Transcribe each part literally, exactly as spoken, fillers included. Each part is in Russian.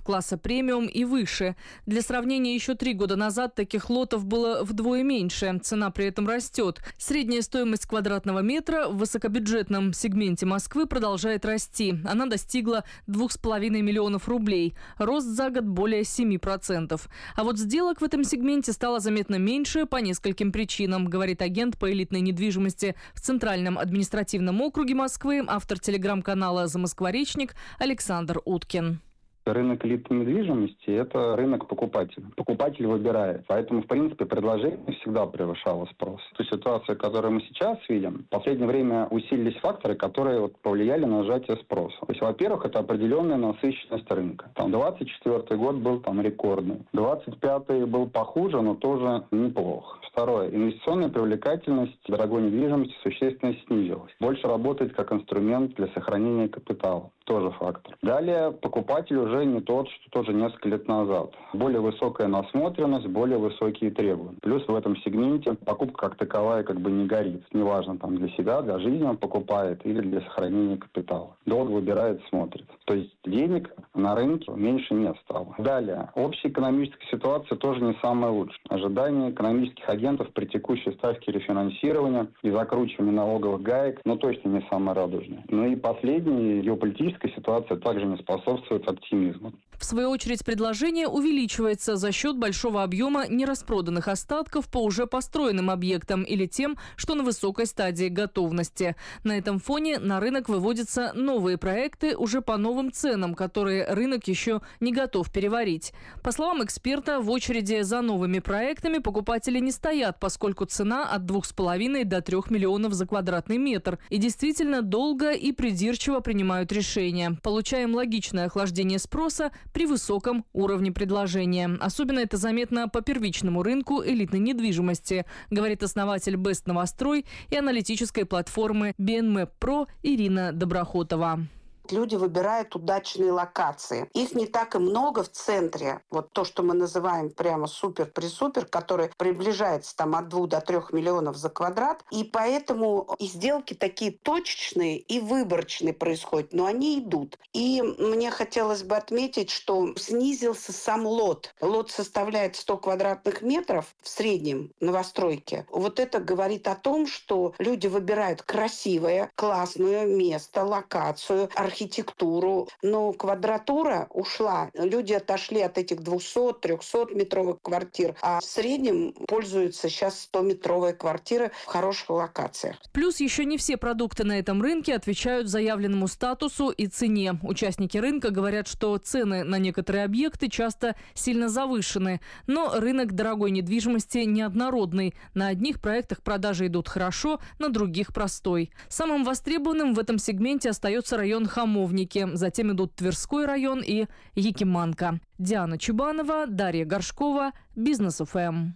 класса премиум и выше. Для сравнения, еще три года назад таких лотов было вдвое меньше. Цена при этом растет. Средняя стоимость квадратного метра в высокобюджетном сегменте Москвы продолжает расти. Она достигла двух с половиной миллионов рублей. Рост за год более семи процентов. А вот сделок в этом сегменте стало заметно меньше по нескольким причинам, говорит агент по элитной недвижимости в Центральном административном округе Москвы, автор телеграм-канала «Замоскворечник» Александр Уткин. Рынок элитной недвижимости – это рынок покупателя. Покупатель выбирает. Поэтому, в принципе, предложение всегда превышало спрос. Ту ситуацию, которую мы сейчас видим, в последнее время усилились факторы, которые вот повлияли на сжатие спроса. То есть, во-первых, это определенная насыщенность рынка. Там двадцать четвёртый год был там рекордный. двадцать пятый был похуже, но тоже неплохо. Второе. Инвестиционная привлекательность дорогой недвижимости существенно снизилась. Больше работает как инструмент для сохранения капитала. Тоже фактор. Далее, покупатель уже не тот, что тоже несколько лет назад. Более высокая насмотренность, более высокие требования. Плюс в этом сегменте покупка как таковая как бы не горит. Неважно, там для себя, для жизни он покупает или для сохранения капитала. Долго выбирает, смотрит. То есть денег на рынке меньше не стало. Далее, общая экономическая ситуация тоже не самая лучшая. Ожидания экономических агентов при текущей ставке рефинансирования и закручивании налоговых гаек, ну точно не самая радужная. Ну и последний, геополитическая ситуация также не способствует оптимизму. В свою очередь, предложение увеличивается за счет большого объема нераспроданных остатков по уже построенным объектам или тем, что на высокой стадии готовности. На этом фоне на рынок выводятся новые проекты уже по новым ценам, которые рынок еще не готов переварить. По словам эксперта, в очереди за новыми проектами покупатели не стоят, поскольку цена от двух с половиной до трех миллионов за квадратный метр. И действительно долго и придирчиво принимают решения. Получаем логичное охлаждение спроса при высоком уровне предложения. Особенно это заметно по первичному рынку элитной недвижимости, говорит основатель Best Новострой и аналитической платформы би эн мэп про Ирина Доброхотова. Люди выбирают удачные локации. Их не так и много в центре. Вот то, что мы называем прямо супер-присупер, который приближается там от двух до трех миллионов за квадрат. И поэтому и сделки такие точечные и выборочные происходят, но они идут. И мне хотелось бы отметить, что снизился сам лот. Лот составляет сто квадратных метров в среднем новостройке. Вот это говорит о том, что люди выбирают красивое, классное место, локацию, архитектуру, архитектуру, но квадратура ушла. Люди отошли от этих двухсот-трехсот метровых квартир, а в среднем пользуются сейчас сто-метровые квартиры в хороших локациях. Плюс еще не все продукты на этом рынке отвечают заявленному статусу и цене. Участники рынка говорят, что цены на некоторые объекты часто сильно завышены, но рынок дорогой недвижимости неоднородный. На одних проектах продажи идут хорошо, на других простой. Самым востребованным в этом сегменте остается район Хамовники. Затем идут Тверской район и Якиманка. Диана Чубанова, Дарья Горшкова, Бизнес эф эм.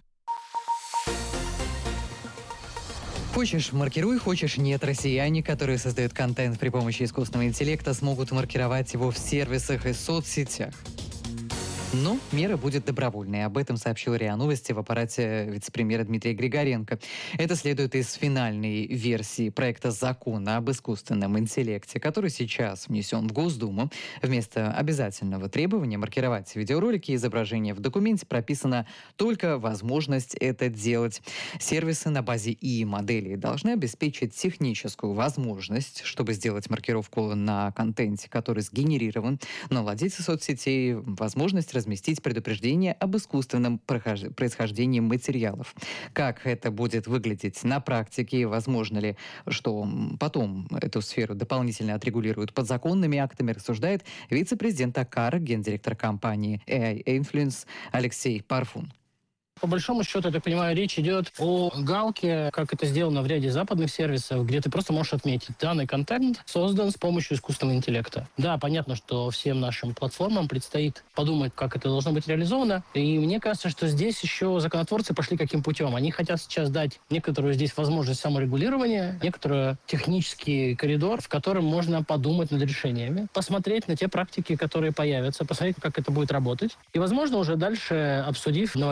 Хочешь – маркируй, хочешь – нет. Россияне, которые создают контент при помощи искусственного интеллекта, смогут маркировать его в сервисах и соцсетях. Но мера будет добровольной. Об этом сообщил РИА Новости в аппарате вице-премьера Дмитрия Григоренко. Это следует из финальной версии проекта закона об искусственном интеллекте, который сейчас внесен в Госдуму. Вместо обязательного требования маркировать видеоролики и изображения в документе прописана только возможность это делать. Сервисы на базе ИИ моделей должны обеспечить техническую возможность, чтобы сделать маркировку на контенте, который сгенерирован, но владельцы соцсетей возможность разместить предупреждение об искусственном происхождении материалов. Как это будет выглядеть на практике? Возможно ли, что потом эту сферу дополнительно отрегулируют подзаконными актами, рассуждает вице-президент АКАР, гендиректор компании эй ай Influence Алексей Парфун. По большому счету, я так понимаю, речь идет о галке, как это сделано в ряде западных сервисов, где ты просто можешь отметить, данный контент создан с помощью искусственного интеллекта. Да, понятно, что всем нашим платформам предстоит подумать, как это должно быть реализовано. И мне кажется, что здесь еще законотворцы пошли каким путем. Они хотят сейчас дать некоторую здесь возможность саморегулирования, некоторый технический коридор, в котором можно подумать над решениями, посмотреть на те практики, которые появятся, посмотреть, как это будет работать. И, возможно, уже дальше, обсудив, наводить единый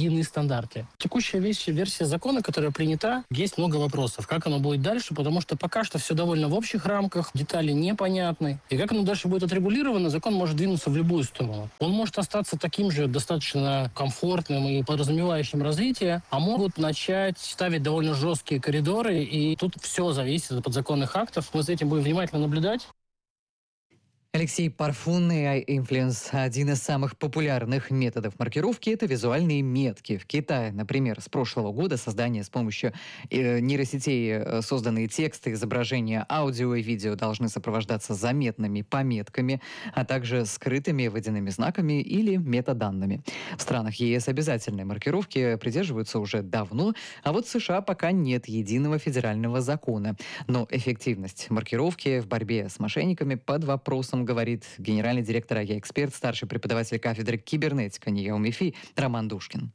единые стандарты. Текущая версия закона, которая принята, есть много вопросов. Как оно будет дальше, потому что пока что все довольно в общих рамках, детали непонятны. И как оно дальше будет отрегулировано, закон может двинуться в любую сторону. Он может остаться таким же достаточно комфортным и подразумевающим развитие, а могут начать ставить довольно жесткие коридоры, и тут все зависит от подзаконных актов. Мы за этим будем внимательно наблюдать. Алексей Парфун, эй ай Influence. Один из самых популярных методов маркировки – это визуальные метки. В Китае, например, с прошлого года создание с помощью э, нейросетей э, созданные тексты, изображения, аудио и видео должны сопровождаться заметными пометками, а также скрытыми водяными знаками или метаданными. В странах ЕС обязательной маркировки придерживаются уже давно, а вот в США пока нет единого федерального закона. Но эффективность маркировки в борьбе с мошенниками под вопросом, говорит генеральный директор эй ай-эксперт, старший преподаватель кафедры кибернетика НИИ МИФИ Роман Душкин.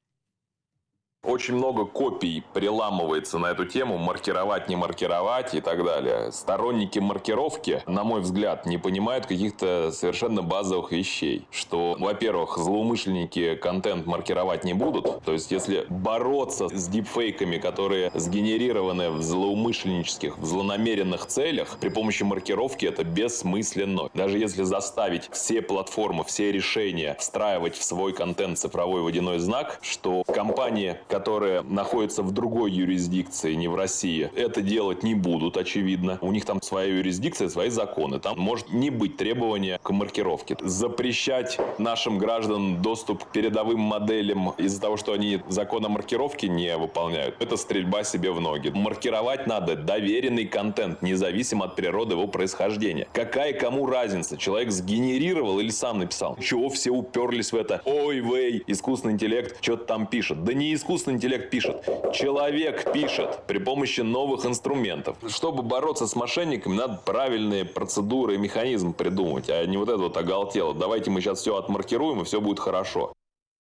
Очень много копий приламывается на эту тему, маркировать, не маркировать и так далее. Сторонники маркировки, на мой взгляд, не понимают каких-то совершенно базовых вещей. Что, во-первых, злоумышленники контент маркировать не будут. То есть, если бороться с дипфейками, которые сгенерированы в злоумышленнических, в злонамеренных целях, при помощи маркировки это бессмысленно. Даже если заставить все платформы, все решения встраивать в свой контент цифровой водяной знак, что компании, которые находятся в другой юрисдикции, не в России, это делать не будут, очевидно. У них там своя юрисдикция, свои законы. Там может не быть требования к маркировке. Запрещать нашим гражданам доступ к передовым моделям из-за того, что они закон о маркировке не выполняют, это стрельба себе в ноги. Маркировать надо доверенный контент, независимо от природы его происхождения. Какая кому разница? Человек сгенерировал или сам написал? Чего все уперлись в это? Ой, вей, искусственный интеллект что-то там пишет. Да не искусственный интеллект пишет. Человек пишет при помощи новых инструментов. Чтобы бороться с мошенниками, надо правильные процедуры и механизмы придумать, а не вот это вот оголтело. Давайте мы сейчас все отмаркируем, и все будет хорошо.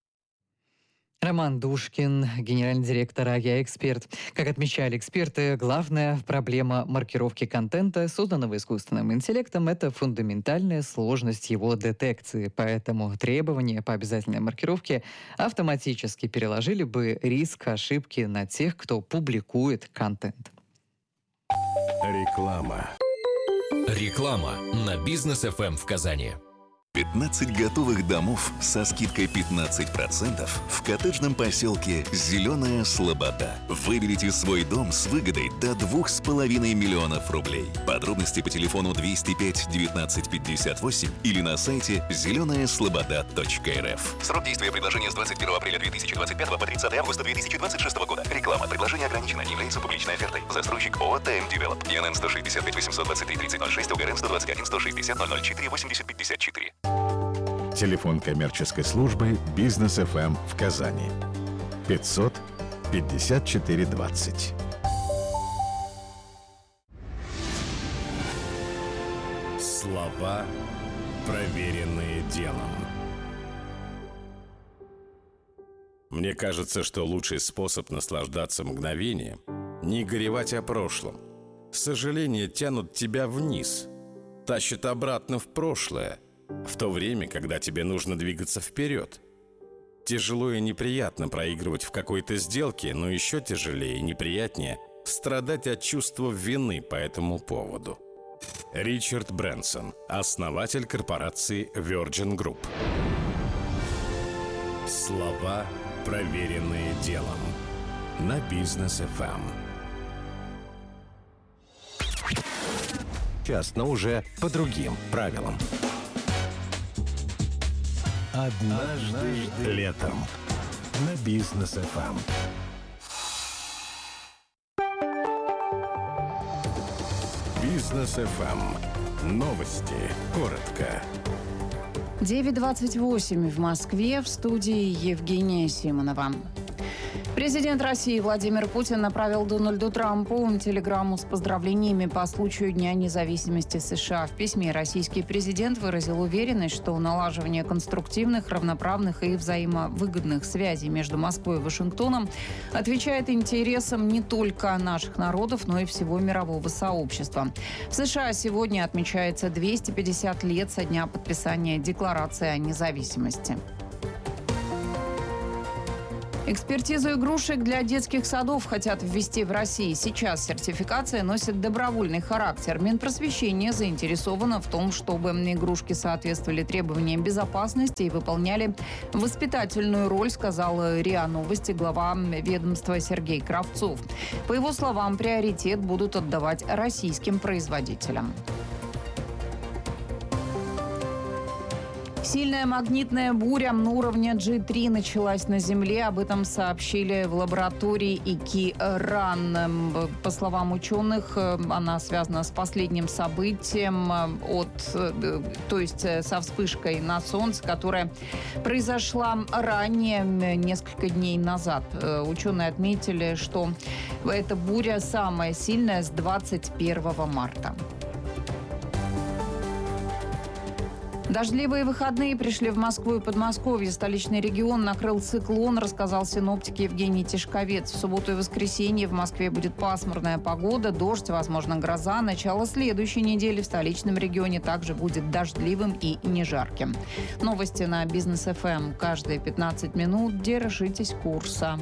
Роман Душкин, генеральный директор эй ай-эксперт. Как отмечали эксперты, главная проблема маркировки контента, созданного искусственным интеллектом, это фундаментальная сложность его детекции. Поэтому требования по обязательной маркировке автоматически переложили бы риск ошибки на тех, кто публикует контент. Реклама. Реклама на Бизнес эф эм в Казани. пятнадцать готовых домов со скидкой пятнадцать процентов в коттеджном поселке «Зеленая Слобода». Выберите свой дом с выгодой до двух с половиной миллионов рублей. Подробности по телефону двести пять девятнадцать пятьдесят восемь или на сайте зеленая слобода точка эр эф. Срок действия предложения с двадцать первого апреля две тысячи двадцать пятого по тридцатое августа две тысячи двадцать шестого года. Реклама. Предложение ограничено. Не является публичной офертой. Застройщик ООО «ТМ Девелоп». ИНН сто шестьдесят пять восемьсот двадцать три тридцать ноль шесть, ОГРН сто двадцать один сто шестьдесят ноль ноль четыре восемьдесят пятьдесят четыре. Телефон коммерческой службы «Бизнес эф эм» в Казани. пятьсот пятьдесят четыре двадцать. Слова, проверенные делом. Мне кажется, что лучший способ наслаждаться мгновением – не горевать о прошлом. Сожаления тянут тебя вниз, тащат обратно в прошлое, в то время, когда тебе нужно двигаться вперед. Тяжело и неприятно проигрывать в какой-то сделке, но еще тяжелее и неприятнее страдать от чувства вины по этому поводу. Ричард Брэнсон, основатель корпорации Virgin Group. Слова, проверенные делом. На Бизнес эф эм. Сейчас, но уже по другим правилам. Однажды летом на Бизнес эф эм. Бизнес эф эм. Новости. Коротко. девять двадцать восемь в Москве, в студии Евгения Симонова. Президент России Владимир Путин направил Дональду Трампу телеграмму с поздравлениями по случаю Дня независимости США. В письме российский президент выразил уверенность, что налаживание конструктивных, равноправных и взаимовыгодных связей между Москвой и Вашингтоном отвечает интересам не только наших народов, но и всего мирового сообщества. В США сегодня отмечается двести пятьдесят лет со дня подписания Декларации о независимости. Экспертизу игрушек для детских садов хотят ввести в России. Сейчас сертификация носит добровольный характер. Минпросвещение заинтересовано в том, чтобы игрушки соответствовали требованиям безопасности и выполняли воспитательную роль, сказал РИА Новости глава ведомства Сергей Кравцов. По его словам, приоритет будут отдавать российским производителям. Сильная магнитная буря на уровне джи три началась на Земле. Об этом сообщили в лаборатории ИКИ-РАН. По словам ученых, она связана с последним событием, от, то есть со вспышкой на Солнце, которая произошла ранее, несколько дней назад. Ученые отметили, что эта буря самая сильная с двадцать первого марта. Дождливые выходные пришли в Москву и Подмосковье. Столичный регион накрыл циклон, рассказал синоптик Евгений Тишковец. В субботу и воскресенье в Москве будет пасмурная погода, дождь, возможно, гроза. Начало следующей недели в столичном регионе также будет дождливым и не жарким. Новости на Бизнес эф эм. Каждые пятнадцать минут держитесь курса.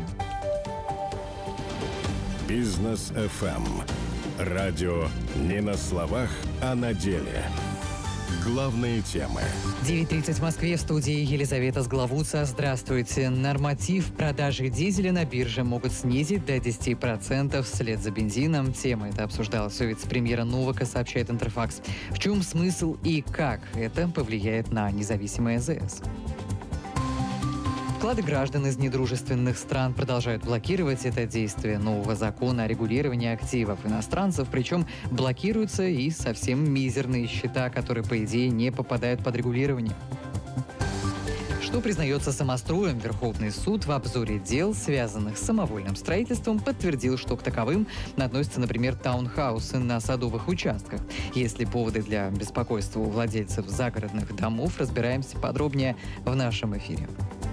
Бизнес эф эм. Радио не на словах, а на деле. Главные темы. девять тридцать в Москве, в студии Елизавета Сглавуца. Здравствуйте. Норматив продажи дизеля на бирже могут снизить до десяти процентов вслед за бензином. Тема эта обсуждалась у вице-премьера Новака, сообщает Интерфакс. В чем смысл и как это повлияет на независимый а зэ эс? Вклады граждан из недружественных стран продолжают блокировать это действие нового закона о регулировании активов иностранцев, причем блокируются и совсем мизерные счета, которые, по идее, не попадают под регулирование. Что признается самостроем, Верховный суд в обзоре дел, связанных с самовольным строительством, подтвердил, что к таковым относятся, например, таунхаусы на садовых участках. Есть ли поводы для беспокойства у владельцев загородных домов, разбираемся подробнее в нашем эфире.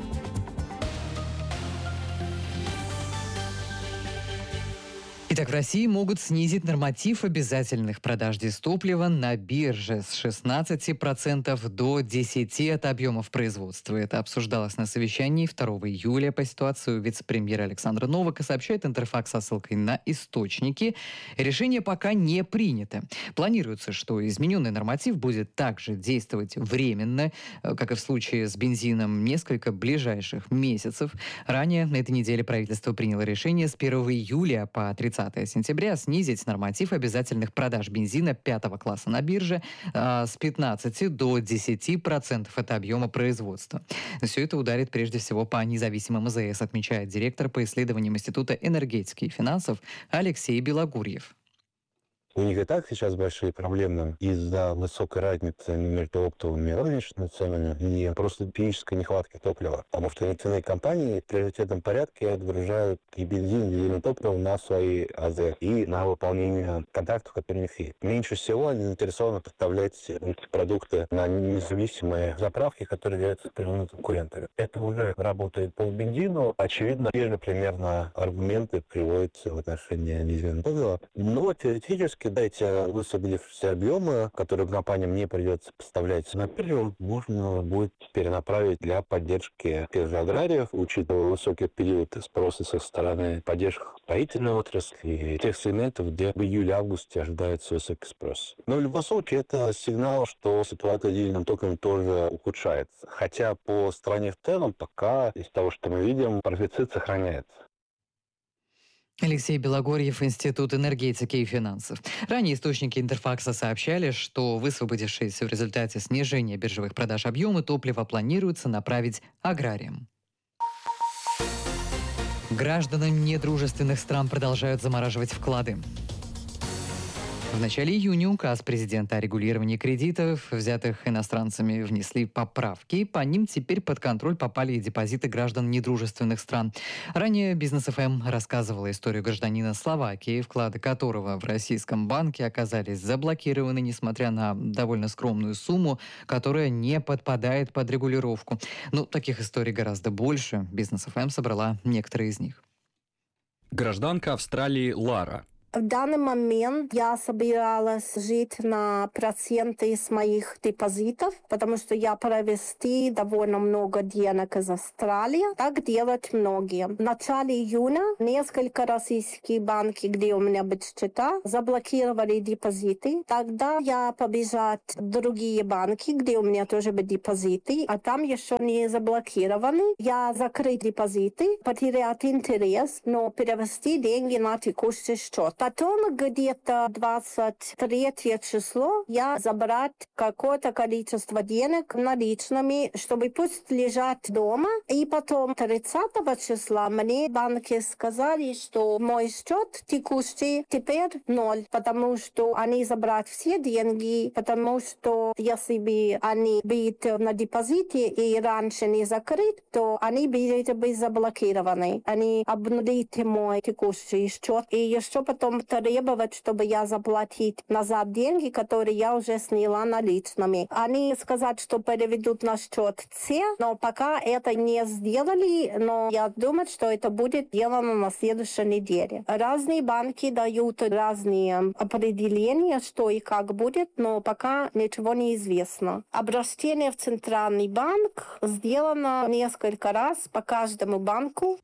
Итак, в России могут снизить норматив обязательных продаж дизтоплива на бирже с шестнадцати процентов до десяти процентов от объемов производства. Это обсуждалось на совещании второго июля. По ситуации у вице-премьера Александра Новака, сообщает Интерфакс со ссылкой на источники. Решение пока не принято. Планируется, что измененный норматив будет также действовать временно, как и в случае с бензином, несколько ближайших месяцев. Ранее на этой неделе правительство приняло решение с первого июля по тридцатое сентября снизить норматив обязательных продаж бензина пятого класса на бирже э, с пятнадцати до десяти процентов от объема производства. Все это ударит прежде всего по независимым а зэ эс, отмечает директор по исследованиям Института энергетики и финансов Алексей Белогурьев. У них и так сейчас большие проблемы из-за высокой разницы между оптовыми и розничными ценами и просто физической нехватки топлива. Потому что нефтяные компании в приоритетном порядке отгружают и бензин, и дизельное топливо на свои а зэ и на выполнение контрактов, которые у них есть. Меньше всего они заинтересованы поставлять эти продукты на независимые заправки, которые являются прямыми конкурентами. Это уже работает по бензину. Очевидно, те же примерно аргументы приводятся в отношении дизельного топлива. Но теоретически дайте высвободившиеся объемы, которые компаниям не придется поставлять на биржу, можно будет перенаправить для поддержки тех же аграриев, учитывая высокий период спроса со стороны поддержки строительной отрасли и тех сегментов, где в июле-августе ожидается высокий спрос. Но в любом случае это сигнал, что ситуация с дизельным током тоже ухудшается. Хотя по стране в целом пока, из того, что мы видим, профицит сохраняется. Алексей Белогорьев, Институт энергетики и финансов. Ранее источники Интерфакса сообщали, что высвободившиеся в результате снижения биржевых продаж объемы топлива планируется направить аграриям. Гражданам недружественных стран продолжают замораживать вклады. В начале июня указ президента о регулировании кредитов, взятых иностранцами, внесли поправки. По ним теперь под контроль попали и депозиты граждан недружественных стран. Ранее Бизнес эф эм рассказывала историю гражданина Словакии, вклады которого в российском банке оказались заблокированы, несмотря на довольно скромную сумму, которая не подпадает под регулировку. Но таких историй гораздо больше. Бизнес эф эм собрала некоторые из них. Гражданка Австралии Лара В данный момент я собиралась жить на проценты с моих депозитов, потому что я провести довольно много денег из Австралии. Так делают многие. В начале июня несколько российских банков, где у меня были счета, заблокировали депозиты. Тогда я побежала в другие банки, где у меня тоже были депозиты, а там еще не заблокированы. Я закрыл депозиты, потерял интерес, но перевести деньги на текущий счет. Потом где-то двадцать третье число я забрать какое-то количество денег наличными, чтобы пусть лежат дома. И потом тридцатого числа мне банки сказали, что мой счет текущий теперь ноль, потому что они забрать все деньги, потому что если бы они были на депозите и раньше не закрыт, то они были бы заблокированы. Они обнулят мой текущий счет и еще потом требовать, чтобы я заплатить назад деньги, которые я уже сняла наличными. Они сказали, что переведут на счет все, но пока это не сделали, но я думаю, что это будет сделано на следующей неделе. Разные банки дают разные определения, что и как будет, но пока ничего не известно. Обращение в Центральный банк сделано несколько раз по каждому банку.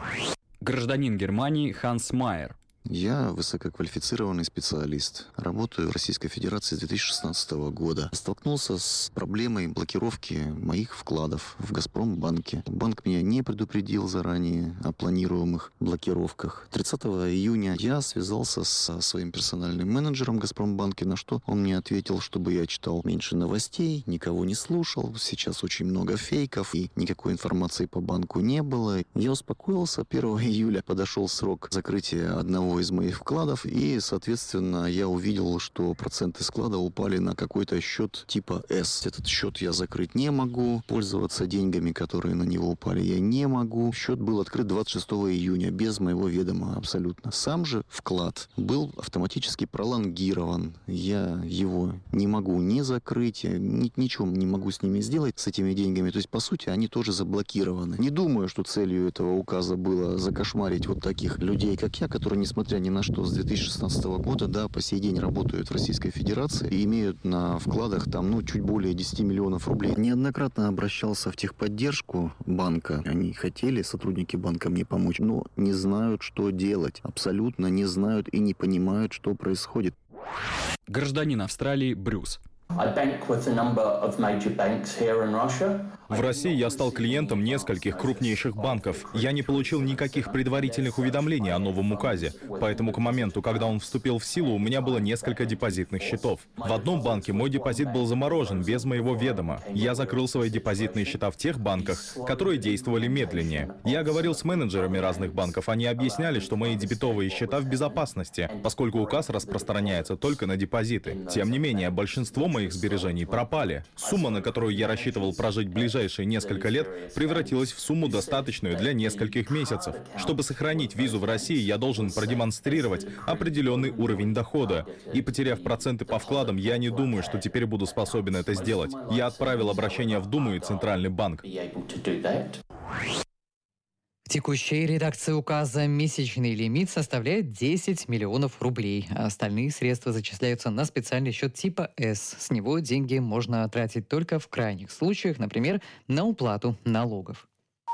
Гражданин Германии Ханс Майер. Я высококвалифицированный специалист. Работаю в Российской Федерации с две тысячи шестнадцатого года. Столкнулся с проблемой блокировки моих вкладов в Газпромбанке. Банк меня не предупредил заранее о планируемых блокировках. тридцатого июня я связался со своим персональным менеджером в Газпромбанке, на что он мне ответил, чтобы я читал меньше новостей, никого не слушал. Сейчас очень много фейков и никакой информации по банку не было. Я успокоился. первого июля подошел срок закрытия одного из моих вкладов, и, соответственно, я увидел, что проценты склада упали на какой-то счет типа S. Этот счет я закрыть не могу, пользоваться деньгами, которые на него упали, я не могу. Счет был открыт двадцать шестого июня, без моего ведома абсолютно. Сам же вклад был автоматически пролонгирован. Я его не могу ни закрыть, ни, ничего не могу с ними сделать, с этими деньгами. То есть, по сути, они тоже заблокированы. Не думаю, что целью этого указа было закошмарить вот таких людей, как я, которые, несмотря ни на что, с две тысячи шестнадцатого года, да, по сей день работают в Российской Федерации и имеют на вкладах там, ну, чуть более десять миллионов рублей. Неоднократно обращался в техподдержку банка. Они хотели, сотрудники банка, мне помочь, но не знают, что делать. Абсолютно не знают и не понимают, что происходит. Гражданин Австралии Брюс. В России я стал клиентом нескольких крупнейших банков. Я не получил никаких предварительных уведомлений о новом указе, поэтому к моменту, когда он вступил в силу, у меня было несколько депозитных счетов. В одном банке мой депозит был заморожен без моего ведома. Я закрыл свои депозитные счета в тех банках, которые действовали медленнее. Я говорил с менеджерами разных банков, они объясняли, что мои дебетовые счета в безопасности, поскольку указ распространяется только на депозиты. Тем не менее, большинство моих сбережений пропали. Сумма, на которую я рассчитывал прожить ближайшие несколько лет, превратилась в сумму, достаточную для нескольких месяцев. Чтобы сохранить визу в России, я должен продемонстрировать определенный уровень дохода. И потеряв проценты по вкладам, я не думаю, что теперь буду способен это сделать. Я отправил обращение в Думу и Центральный банк. В текущей редакции указа месячный лимит составляет десять миллионов рублей, а остальные средства зачисляются на специальный счет типа S. С него деньги можно тратить только в крайних случаях, например, на уплату налогов.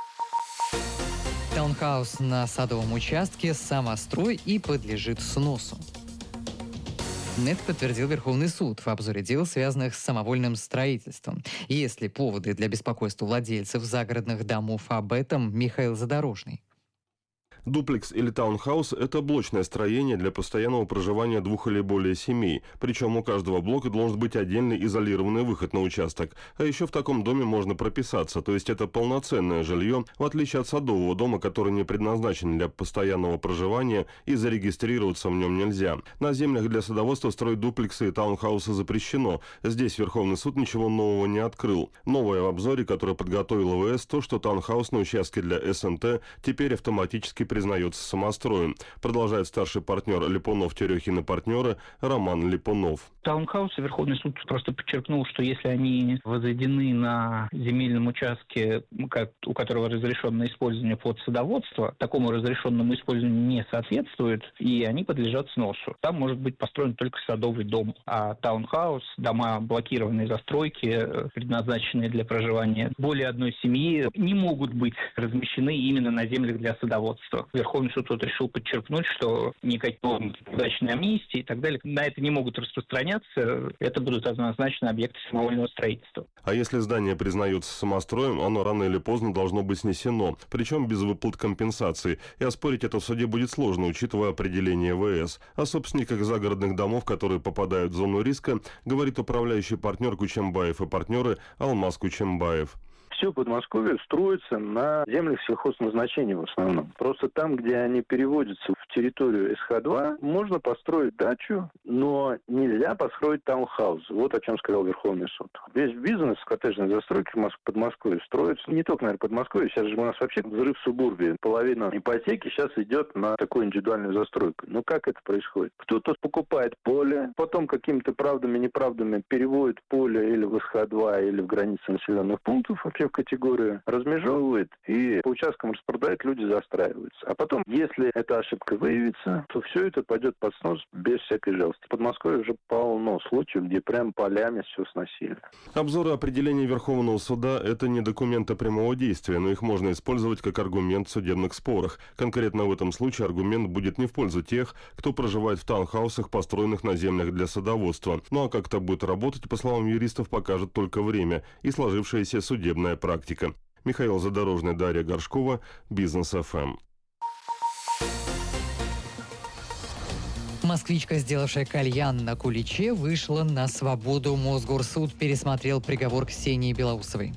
Таунхаус на садовом участке самострой и подлежит сносу. Это подтвердил Верховный суд в обзоре дел, связанных с самовольным строительством. Есть ли поводы для беспокойства владельцев загородных домов? Об этом Михаил Задорожный. Дуплекс или таунхаус – это блочное строение для постоянного проживания двух или более семей. Причем у каждого блока должен быть отдельный изолированный выход на участок. А еще в таком доме можно прописаться, то есть это полноценное жилье, в отличие от садового дома, который не предназначен для постоянного проживания и зарегистрироваться в нем нельзя. На землях для садоводства строить дуплексы и таунхаусы запрещено. Здесь Верховный суд ничего нового не открыл. Новое в обзоре, которое подготовил ВС, то, что таунхаус на участке для СНТ теперь автоматически признается самостроем, продолжает старший партнер Липунов, Терехин и партнеры Роман Липунов. Таунхаусы Верховный суд просто подчеркнул, что если они возведены на земельном участке, у которого разрешенное использование под садоводство, такому разрешенному использованию не соответствует, и они подлежат сносу. Там может быть построен только садовый дом, а таунхаус, дома блокированной застройки, предназначенные для проживания более одной семьи, не могут быть размещены именно на землях для садоводства. Верховный суд вот решил подчеркнуть, что никакой удачной амнистии и так далее на это не могут распространяться. Это будут однозначно объекты самовольного строительства. А если здание признается самостроем, оно рано или поздно должно быть снесено, причем без выплат компенсации. И оспорить это в суде будет сложно, учитывая определение ВС. О собственниках загородных домов, которые попадают в зону риска, говорит управляющий партнер Кучембаев и партнеры Алмаз Кучембаев. Все Подмосковье строится на землях сельхозназначения в основном. Просто там, где они переводятся в территорию эс ха два, можно построить дачу, но нельзя построить таунхаус. Вот о чем сказал Верховный суд. Весь бизнес коттеджной застройки в Подмосковье строится не только, наверное, в Подмосковье. Сейчас же у нас вообще взрыв в субурбии. Половина ипотеки сейчас идет на такую индивидуальную застройку. Но как это происходит? Кто-то покупает поле, потом какими-то правдами-неправдами переводит поле или в эс ха два, или в границы населенных пунктов, вообще в категорию, размежевывает и по участкам распродает, люди застраиваются. А потом, если эта ошибка выявится, то все это пойдет под снос без всякой жалости. В Подмосковье уже полно случаев, где прям полями все сносили. Обзоры определений Верховного суда – это не документы прямого действия, но их можно использовать как аргумент в судебных спорах. Конкретно в этом случае аргумент будет не в пользу тех, кто проживает в таунхаусах, построенных на землях для садоводства. Ну а как это будет работать, по словам юристов, покажет только время и сложившаяся судебная практика. Михаил Задорожный, Дарья Горшкова, Бизнес эф эм. Москвичка, сделавшая кальян на куличе, вышла на свободу. Мосгорсуд пересмотрел приговор Ксении Белоусовой.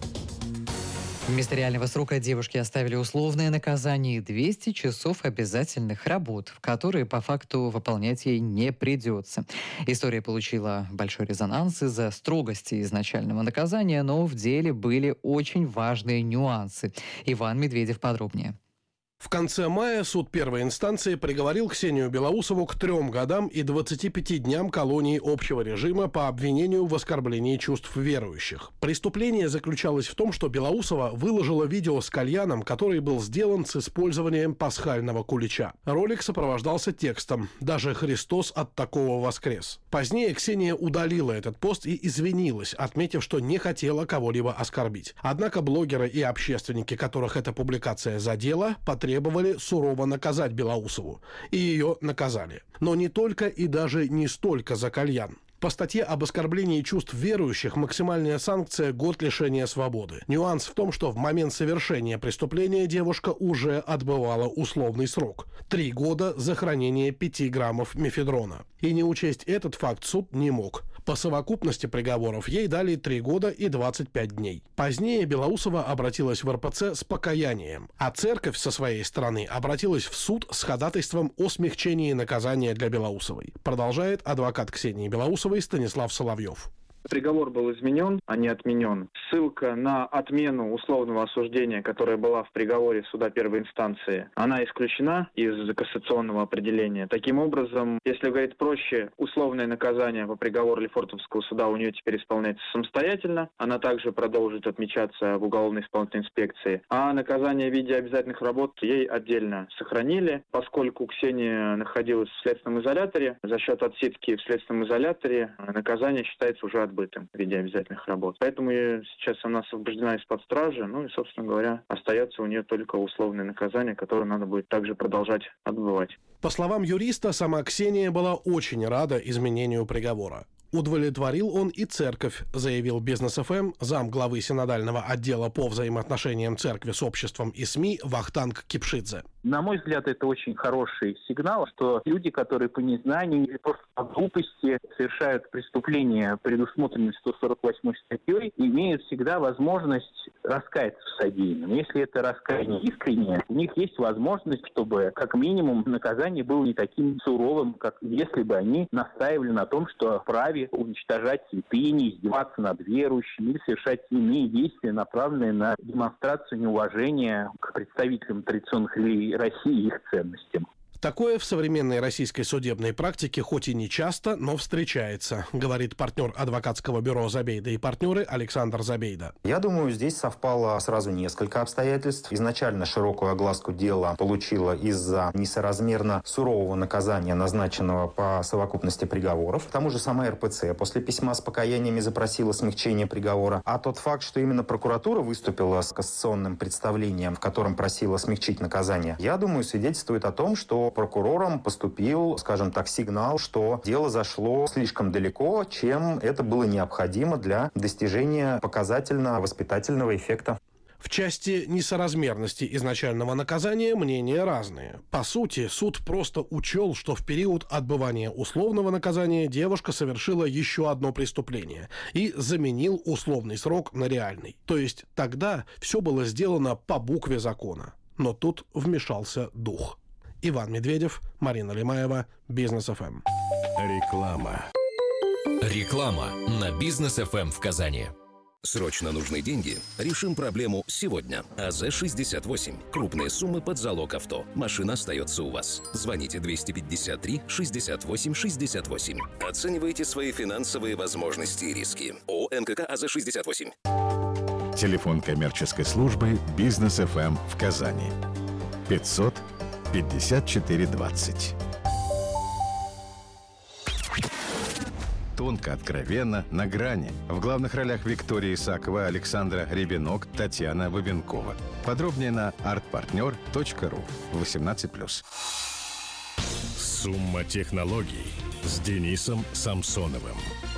Вместо реального срока девушке оставили условное наказание и двести часов обязательных работ, в которые по факту выполнять ей не придется. История получила большой резонанс из-за строгости изначального наказания, но в деле были очень важные нюансы. Иван Медведев подробнее. В конце мая суд первой инстанции приговорил Ксению Белоусову к трем годам и двадцати пяти дням колонии общего режима по обвинению в оскорблении чувств верующих. Преступление заключалось в том, что Белоусова выложила видео с кальяном, который был сделан с использованием пасхального кулича. Ролик сопровождался текстом «Даже Христос от такого воскрес». Позднее Ксения удалила этот пост и извинилась, отметив, что не хотела кого-либо оскорбить. Однако блогеры и общественники, которых эта публикация задела, потребовали требовали сурово наказать Белоусову. И ее наказали. Но не только и даже не столько за кальян. По статье об оскорблении чувств верующих максимальная санкция – год лишения свободы. Нюанс в том, что в момент совершения преступления девушка уже отбывала условный срок – три года за хранение пяти граммов мефедрона. И не учесть этот факт суд не мог. По совокупности приговоров ей дали три года и двадцать пять дней. Позднее Белоусова обратилась в эр пэ цэ с покаянием, а церковь со своей стороны обратилась в суд с ходатайством о смягчении наказания для Белоусовой. Продолжает адвокат Ксении Белоусовой Станислав Соловьев. Приговор был изменен, а не отменен. Ссылка на отмену условного осуждения, которая была в приговоре суда первой инстанции, она исключена из кассационного определения. Таким образом, если говорить проще, условное наказание по приговору Лефортовского суда у нее теперь исполняется самостоятельно. Она также продолжит отмечаться в уголовной исполнительной инспекции. А наказание в виде обязательных работ ей отдельно сохранили, поскольку Ксения находилась в следственном изоляторе. За счет отсидки в следственном изоляторе наказание считается уже отбытым в виде обязательных работ. Поэтому сейчас она освобождена из-под стражи, ну и, собственно говоря, остается у нее только условное наказание, которое надо будет также продолжать отбывать. По словам юриста, сама Ксения была очень рада изменению приговора. Удовлетворил он и церковь, заявил Бизнес эф эм зам главы синодального отдела по взаимоотношениям церкви с обществом и СМИ Вахтанг Кипшидзе. На мой взгляд, это очень хороший сигнал, что люди, которые по незнанию или просто по глупости совершают преступления, предусмотренные сто сорок восьмой статьей, имеют всегда возможность раскаяться в содеянном. Если это раскаяние искреннее, у них есть возможность, чтобы как минимум наказание было не таким суровым, как если бы они настаивали на том, что вправе уничтожать святыни, издеваться над верующими или совершать иные действия, направленные на демонстрацию неуважения к представителям традиционных религий и России, и их ценностям. Такое в современной российской судебной практике хоть и не часто, но встречается, говорит партнер адвокатского бюро «Забейда и партнеры» Александр Забейда. Я думаю, здесь совпало сразу несколько обстоятельств. Изначально широкую огласку дела получила из-за несоразмерно сурового наказания, назначенного по совокупности приговоров. К тому же сама эр пэ цэ после письма с покаяниями запросила смягчение приговора. А тот факт, что именно прокуратура выступила с кассационным представлением, в котором просила смягчить наказание, я думаю, свидетельствует о том, что прокурором поступил, скажем так, сигнал, что дело зашло слишком далеко, чем это было необходимо для достижения показательно-воспитательного эффекта. В части несоразмерности изначального наказания мнения разные. По сути, суд просто учел, что в период отбывания условного наказания девушка совершила еще одно преступление и заменил условный срок на реальный. То есть тогда все было сделано по букве закона. Но тут вмешался дух. Иван Медведев, Марина Лимаева, Бизнес эф эм. Реклама. Реклама на Бизнес эф эм в Казани. Срочно нужны деньги? Решим проблему сегодня. а зэ шестьдесят восемь. Крупные суммы под залог авто. Машина остается у вас. Звоните двести пятьдесят три шестьдесят восемь шестьдесят восемь. Оценивайте свои финансовые возможности и риски. ООО эн ка ка а зэ шестьдесят восемь. Телефон коммерческой службы Бизнес эф эм в Казани. пятьсот пятьдесят четыре двадцать. Тонко, откровенно, на грани. В главных ролях Виктория Исакова, Александра Ребенок, Татьяна Бабенкова. Подробнее на артпартнер точка ру. восемнадцать плюс. Сумма технологий с Денисом Самсоновым.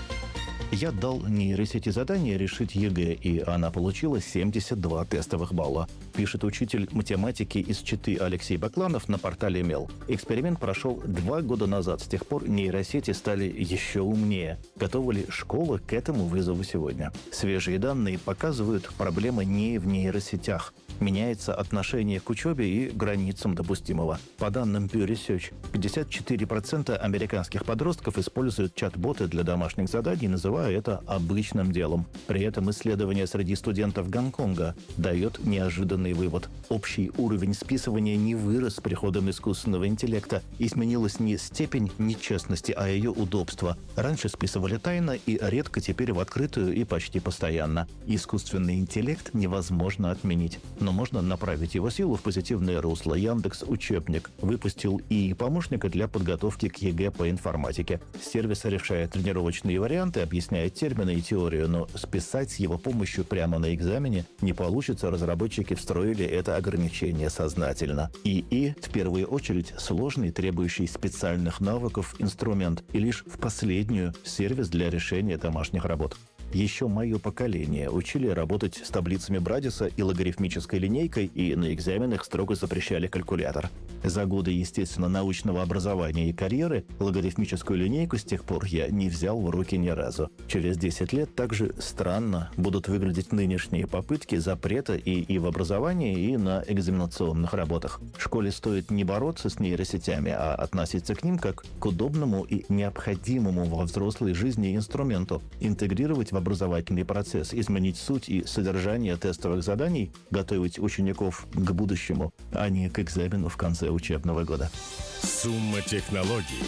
Я дал нейросети задание решить ЕГЭ, и она получила семьдесят два тестовых балла. Пишет учитель математики из Читы Алексей Бакланов на портале Мел. Эксперимент прошел два года назад. С тех пор нейросети стали еще умнее. Готова ли школа к этому вызову сегодня? Свежие данные показывают, проблема не в нейросетях. Меняется отношение к учебе и границам допустимого. По данным Pew Research, пятьдесят четыре процента американских подростков используют чат-боты для домашних заданий, называя это обычным делом. При этом исследование среди студентов Гонконга дает неожиданный вывод. Общий уровень списывания не вырос с приходом искусственного интеллекта, и сменилась не степень нечестности, а ее удобство. Раньше списывали тайно и редко, теперь в открытую и почти постоянно. Искусственный интеллект невозможно отменить, но можно направить его силу в позитивное русло. Яндекс Учебник выпустил и помощника для подготовки к ЕГЭ по информатике. Сервис решает тренировочные варианты, объясняет термины и теорию, но списать с его помощью прямо на экзамене не получится. Разработчики встроили это ограничение сознательно. ИИ в первую очередь сложный, требующий специальных навыков инструмент, и лишь в последнюю сервис для решения домашних работ. Еще мое поколение учили работать с таблицами Брадиса и логарифмической линейкой, и на экзаменах строго запрещали калькулятор. За годы естественно-научного образования и карьеры логарифмическую линейку с тех пор я не взял в руки ни разу. Через десять лет также странно будут выглядеть нынешние попытки запрета и, и в образовании, и на экзаменационных работах. Школе стоит не бороться с нейросетями, а относиться к ним как к удобному и необходимому во взрослой жизни инструменту, интегрировать в образовательный процесс, изменить суть и содержание тестовых заданий, готовить учеников к будущему, а не к экзамену в конце учебного года. Сумма технологий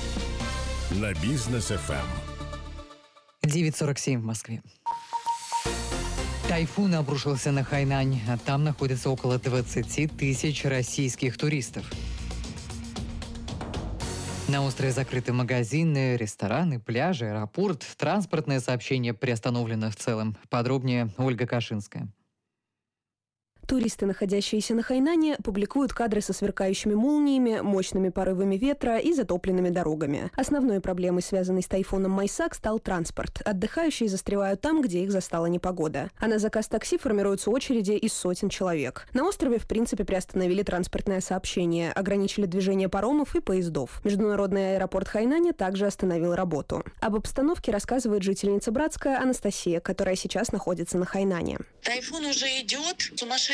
на Бизнес эф эм. девять сорок семь в Москве. Тайфун обрушился на Хайнань, а там находится около двадцати тысяч российских туристов. На острове закрыты магазины, рестораны, пляжи, аэропорт. Транспортное сообщение приостановлено в целом. Подробнее Ольга Кашинская. Туристы, находящиеся на Хайнане, публикуют кадры со сверкающими молниями, мощными порывами ветра и затопленными дорогами. Основной проблемой, связанной с тайфуном Майсак, стал транспорт. Отдыхающие застревают там, где их застала непогода. А на заказ такси формируются очереди из сотен человек. На острове, в принципе, приостановили транспортное сообщение, ограничили движение паромов и поездов. Международный аэропорт Хайнаня также остановил работу. Об обстановке рассказывает жительница Братска Анастасия, которая сейчас находится на Хайнане. Тайфун уже идет. Сумасшедший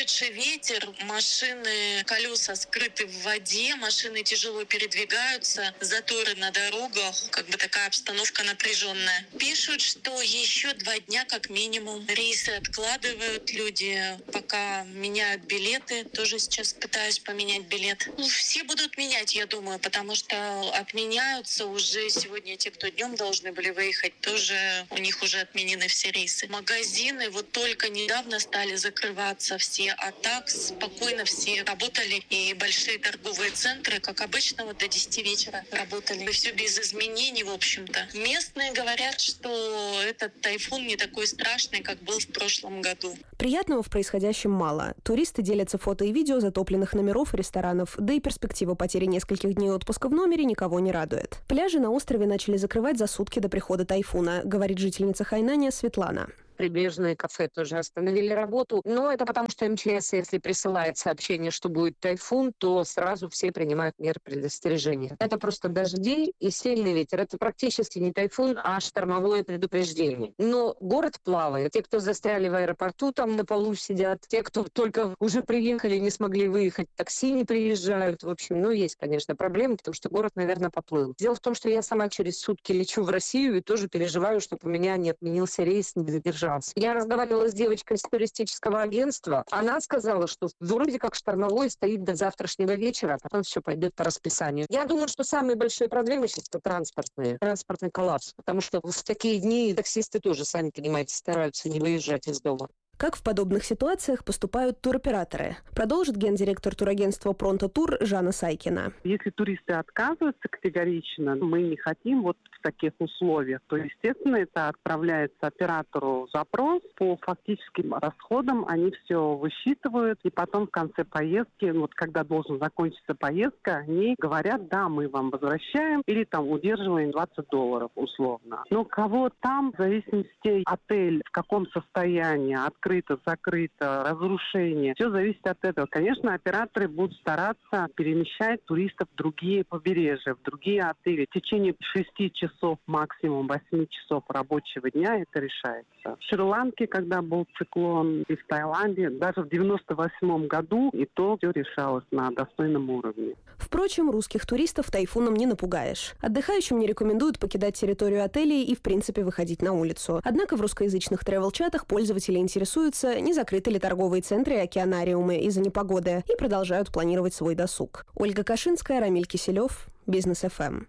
сумасшедший ветер, машины, колеса скрыты в воде, машины тяжело передвигаются, заторы на дорогах, как бы такая обстановка напряженная. Пишут, что еще два дня как минимум рейсы откладывают люди, пока меняют билеты. Тоже сейчас пытаюсь поменять билет. Ну, все будут менять, я думаю, потому что отменяются уже сегодня те, кто днем должны были выехать, тоже у них уже отменены все рейсы. Магазины вот только недавно стали закрываться все, а так спокойно все работали. И большие торговые центры, как обычно, вот до десяти вечера работали. Все без изменений, в общем-то. Местные говорят, что этот тайфун не такой страшный, как был в прошлом году. Приятного в происходящем мало. Туристы делятся фото и видео затопленных номеров и ресторанов, да и перспектива потери нескольких дней отпуска в номере никого не радует. Пляжи на острове начали закрывать за сутки до прихода тайфуна, говорит жительница Хайнани Светлана. Прибрежные кафе тоже остановили работу. Но это потому, что эм че эс, если присылает сообщение, что будет тайфун, то сразу все принимают меры предостережения. Это просто дожди и сильный ветер. Это практически не тайфун, а штормовое предупреждение. Но город плавает. Те, кто застряли в аэропорту, там на полу сидят. Те, кто только уже приехали, не смогли выехать, такси не приезжают. В общем, ну, есть, конечно, проблемы, потому что город, наверное, поплыл. Дело в том, что я сама через сутки лечу в Россию и тоже переживаю, чтобы у меня не отменился рейс, не задержался. Я разговаривала с девочкой из туристического агентства. Она сказала, что вроде как штормовой стоит до завтрашнего вечера, а потом все пойдет по расписанию. Я думаю, что самые большие проблемы сейчас это транспортные. Транспортный коллапс. Потому что в такие дни таксисты тоже, сами понимаете, стараются не выезжать из дома. Как в подобных ситуациях поступают туроператоры? Продолжит гендиректор турагентства «Пронто Тур» Жанна Сайкина. Если туристы отказываются категорично, мы не хотим вот в таких условиях, то, естественно, это отправляется оператору запрос. По фактическим расходам они все высчитывают, и потом в конце поездки, вот когда должна закончиться поездка, они говорят, да, мы вам возвращаем, или там удерживаем двадцать долларов условно. Но кого там, в зависимости отель, в каком состоянии, открыто, закрыто, разрушение. Все зависит от этого. Конечно, операторы будут стараться перемещать туристов в другие побережья, в другие отели. В течение шести часов, максимум восьми часов рабочего дня это решается. В Шри-Ланке, когда был циклон, и в Таиланде, даже в девяносто восьмом году, и то все решалось на достойном уровне. Впрочем, русских туристов тайфуном не напугаешь. Отдыхающим не рекомендуют покидать территорию отелей и, в принципе, выходить на улицу. Однако в русскоязычных тревел-чатах пользователи интересуются, не закрыты ли торговые центры и океанариумы из-за непогоды, и продолжают планировать свой досуг. Ольга Кашинская, Рамиль Киселев, Бизнес эф эм.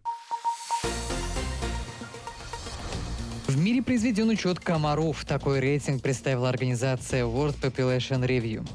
В мире произведен учет комаров. Такой рейтинг представила организация World Population Review.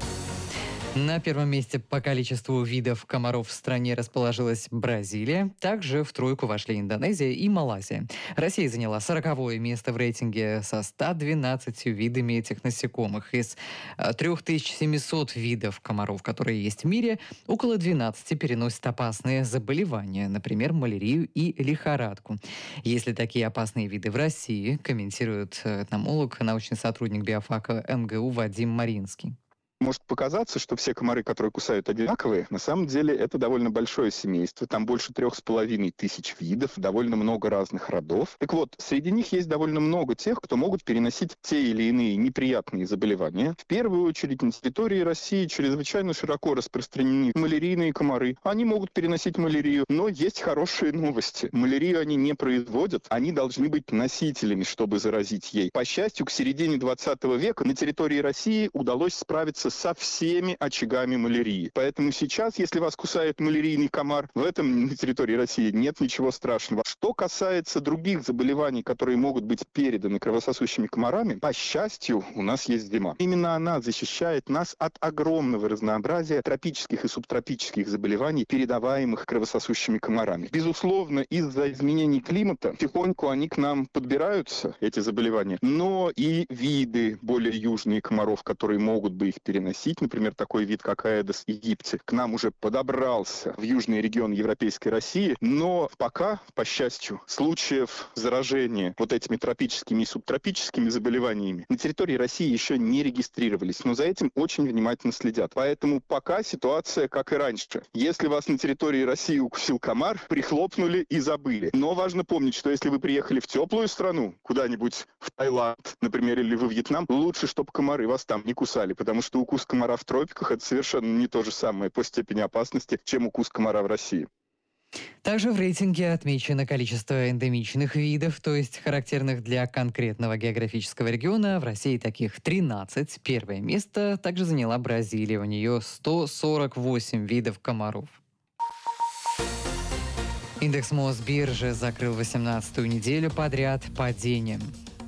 На первом месте по количеству видов комаров в стране расположилась Бразилия. Также в тройку вошли Индонезия и Малайзия. Россия заняла сороковое место в рейтинге со ста двенадцатью видами этих насекомых. Из три тысячи семьсот видов комаров, которые есть в мире, около двенадцати переносят опасные заболевания, например, малярию и лихорадку. Есть ли такие опасные виды в России, комментирует этномолог, научный сотрудник биофака эм гэ у Вадим Маринский. Может показаться, что все комары, которые кусают, одинаковые. На самом деле это довольно большое семейство. Там больше трех с половиной тысяч видов, довольно много разных родов. Так вот, среди них есть довольно много тех, кто могут переносить те или иные неприятные заболевания. В первую очередь на территории России чрезвычайно широко распространены малярийные комары. Они могут переносить малярию, но есть хорошие новости. Малярию они не производят, они должны быть носителями, чтобы заразить ей. По счастью, к середине двадцатого века на территории России удалось справиться со всеми очагами малярии. Поэтому сейчас, если вас кусает малярийный комар, в этом на территории России нет ничего страшного. Что касается других заболеваний, которые могут быть переданы кровососущими комарами, по счастью, у нас есть зима. Именно она защищает нас от огромного разнообразия тропических и субтропических заболеваний, передаваемых кровососущими комарами. Безусловно, из-за изменений климата потихоньку они к нам подбираются, эти заболевания, но и виды более южные комаров, которые могут бы их переносить, носить, например, такой вид, как Аэдес египти, к нам уже подобрался в южный регион Европейской России, но пока, по счастью, случаев заражения вот этими тропическими и субтропическими заболеваниями на территории России еще не регистрировались, но за этим очень внимательно следят. Поэтому пока ситуация как и раньше. Если вас на территории России укусил комар, прихлопнули и забыли. Но важно помнить, что если вы приехали в теплую страну, куда-нибудь в Таиланд, например, или во Вьетнам, лучше, чтобы комары вас там не кусали, потому что укус комара в тропиках – это совершенно не то же самое по степени опасности, чем укус комара в России. Также в рейтинге отмечено количество эндемичных видов, то есть характерных для конкретного географического региона. В России таких тринадцать. Первое место также заняла Бразилия. У нее сто сорок восемь видов комаров. Индекс Мосбиржи закрыл восемнадцатую неделю подряд падением.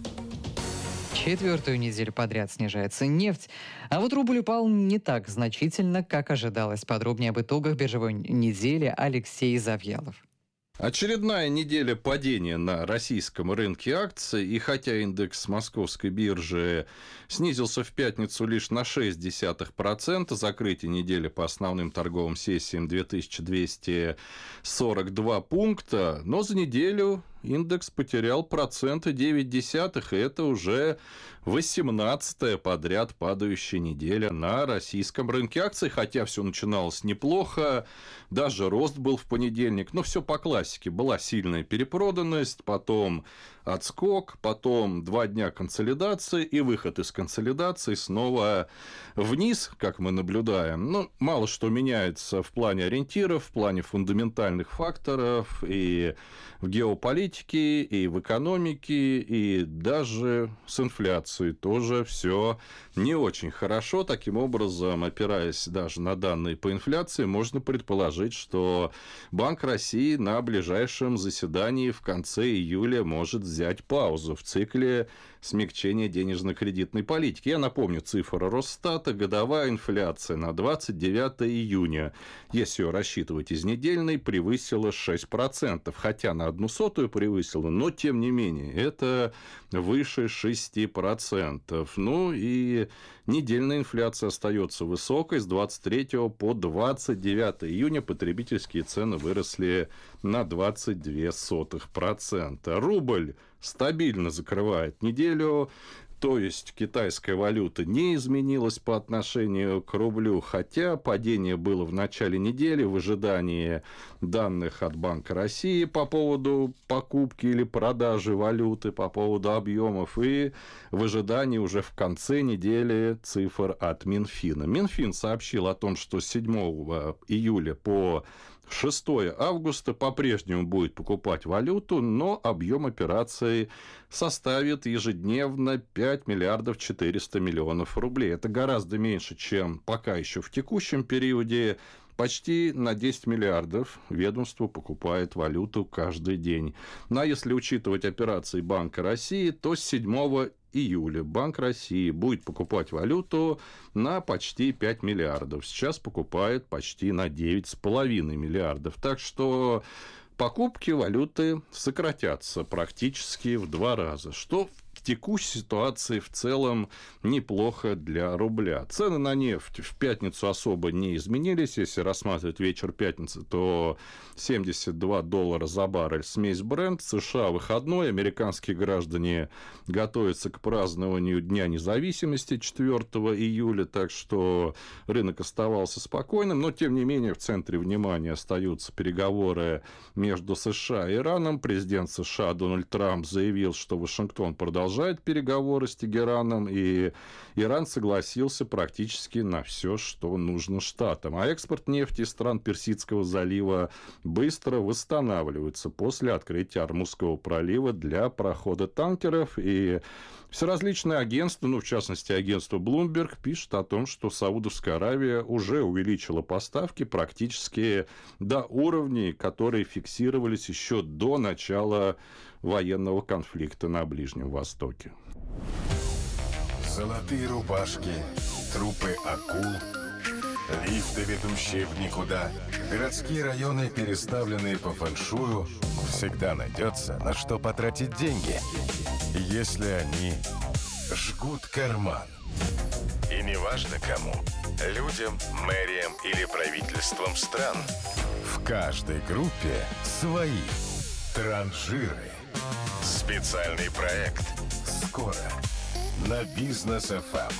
Четвертую неделю подряд снижается нефть. А вот рубль упал не так значительно, как ожидалось. Подробнее об итогах биржевой недели Алексей Завьялов. Очередная неделя падения на российском рынке акций, и хотя индекс московской биржи снизился в пятницу лишь на шесть десятых процента, закрытие недели по основным торговым сессиям две тысячи двести сорок два пункта, но за неделю индекс потерял процента девять десятых, и это уже восемнадцатая подряд падающая неделя на российском рынке акций, хотя все начиналось неплохо, даже рост был в понедельник, но все по классике, была сильная перепроданность, потом отскок, потом два дня консолидации и выход из консолидации снова вниз, как мы наблюдаем. Ну, мало что меняется в плане ориентиров, в плане фундаментальных факторов и в геополитике, и в экономике, и даже с инфляцией тоже все не очень хорошо. Таким образом, опираясь даже на данные по инфляции, можно предположить, что Банк России на ближайшем заседании в конце июля может взять паузу в цикле смягчения денежно-кредитной политики. Я напомню, цифра Росстата, годовая инфляция на двадцать девятое июня, если ее рассчитывать из недельной, превысила шесть процентов, хотя на одну сотую превысила, но тем не менее, это выше шести процентов. Ну и недельная инфляция остается высокой, с двадцать третьего по двадцать девятое июня потребительские цены выросли на двадцать два сотых процента. Рубль стабильно закрывает неделю, то есть китайская валюта не изменилась по отношению к рублю, хотя падение было в начале недели в ожидании данных от Банка России по поводу покупки или продажи валюты, по поводу объемов, и в ожидании уже в конце недели цифр от Минфина. Минфин сообщил о том, что с седьмого июля по шестого августа по-прежнему будет покупать валюту, но объем операций составит ежедневно пять миллиардов четыреста миллионов рублей. Это гораздо меньше, чем пока еще в текущем периоде. Почти на десять миллиардов ведомство покупает валюту каждый день. Ну а если учитывать операции Банка России, то с седьмого июля Банк России будет покупать валюту на почти пять миллиардов. Сейчас покупает почти на девять с половиной миллиардов. Так что покупки валюты сократятся практически в два раза, что в текущей ситуации в целом неплохо для рубля. Цены на нефть в пятницу особо не изменились. Если рассматривать вечер пятницы, то семьдесят два доллара за баррель смесь Brent. США выходной. Американские граждане готовятся к празднованию Дня независимости четвёртого июля. Так что рынок оставался спокойным. Но, тем не менее, в центре внимания остаются переговоры между США и Ираном. Президент США Дональд Трамп заявил, что Вашингтон продолжает переговоры с Тегераном, и Иран согласился практически на все, что нужно штатам. А экспорт нефти из стран Персидского залива быстро восстанавливается после открытия Ормузского пролива для прохода танкеров. И все различные агентства, ну, в частности, агентство Bloomberg, пишет о том, что Саудовская Аравия уже увеличила поставки практически до уровней, которые фиксировались еще до начала военного конфликта на Ближнем Востоке. Золотые рубашки, трупы акул, лифты, ведущие в никуда, городские районы, переставленные по фэншую. Всегда найдется, на что потратить деньги, если они жгут карман. И неважно кому, людям, мэриям или правительствам стран, в каждой группе свои транжиры. Специальный проект скоро на Бизнес эф эм.